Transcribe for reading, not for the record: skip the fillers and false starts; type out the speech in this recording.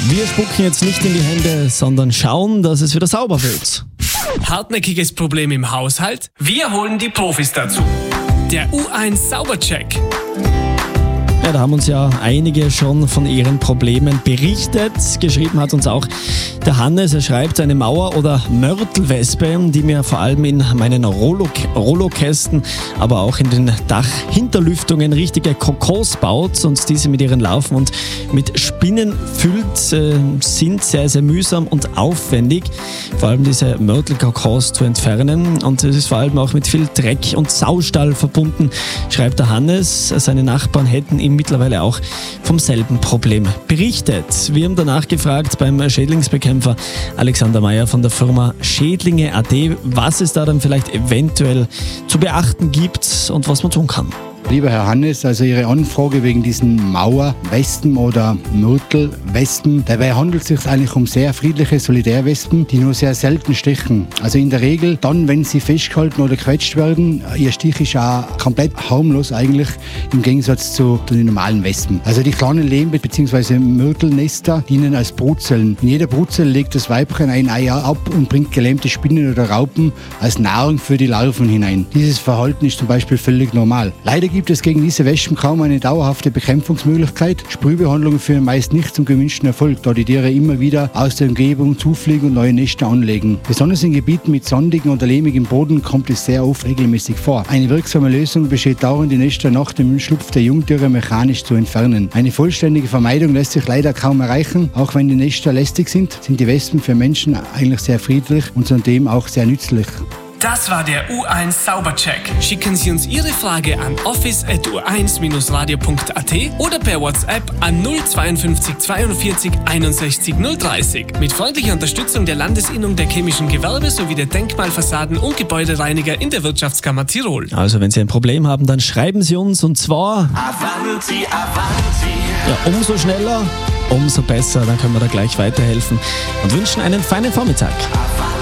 Wir spucken jetzt nicht in die Hände, sondern schauen, dass es wieder sauber wird. Hartnäckiges Problem im Haushalt? Wir holen die Profis dazu. Der U1 Saubercheck. Ja, da haben uns ja einige schon von ihren Problemen berichtet. Geschrieben hat uns auch der Hannes. Er schreibt, eine Mauer- oder Mörtelwespe, die mir vor allem in meinen Rollokästen, aber auch in den Dachhinterlüftungen richtige Kokos baut und diese mit ihren Larven und mit Spinnen füllt, sind sehr, sehr mühsam und aufwendig, vor allem diese Mörtelkokos zu entfernen. Und es ist vor allem auch mit viel Dreck und Saustall verbunden, schreibt der Hannes. Seine Nachbarn hätten ihm mittlerweile auch vom selben Problem berichtet. Wir haben danach gefragt beim Schädlingsbekämpfer Alexander Meyer von der Firma Schädlinge AD, was es da dann vielleicht eventuell zu beachten gibt und was man tun kann. Lieber Herr Hannes, also Ihre Anfrage wegen diesen Mauerwespen oder Mörtelwespen, dabei handelt es sich eigentlich um sehr friedliche Solitärwespen, die nur sehr selten stechen. Also in der Regel dann, wenn sie festgehalten oder gequetscht werden. Ihr Stich ist auch komplett harmlos eigentlich im Gegensatz zu den normalen Wespen. Also die kleinen Lehm- bzw. Mörtelnester dienen als Brutzellen. In jeder Brutzelle legt das Weibchen ein Ei ab und bringt gelähmte Spinnen oder Raupen als Nahrung für die Larven hinein. Dieses Verhalten ist zum Beispiel völlig normal. Leider gibt es gegen diese Wespen kaum eine dauerhafte Bekämpfungsmöglichkeit. Sprühbehandlungen führen meist nicht zum gewünschten Erfolg, da die Tiere immer wieder aus der Umgebung zufliegen und neue Nester anlegen. Besonders in Gebieten mit sandigem oder lehmigem Boden kommt es sehr oft regelmäßig vor. Eine wirksame Lösung besteht darin, die Nester nach dem Schlupf der Jungtiere mechanisch zu entfernen. Eine vollständige Vermeidung lässt sich leider kaum erreichen. Auch wenn die Nester lästig sind die Wespen für Menschen eigentlich sehr friedlich und zudem auch sehr nützlich. Das war der U1 Saubercheck. Schicken Sie uns Ihre Frage an office@u1-radio.at oder per WhatsApp an 052 42 61 030. Mit freundlicher Unterstützung der Landesinnung der chemischen Gewerbe sowie der Denkmalfassaden- und Gebäudereiniger in der Wirtschaftskammer Tirol. Also wenn Sie ein Problem haben, dann schreiben Sie uns, und zwar Avanti, avanti. ja, umso schneller, umso besser. Dann können wir da gleich weiterhelfen und wünschen einen feinen Vormittag. Avanti.